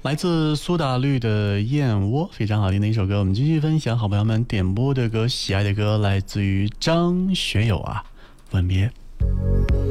来自苏打绿的《燕窝》，非常好听的一首歌。我们继续分享好朋友们点播的歌，喜爱的歌来自于张学友啊，《吻别》。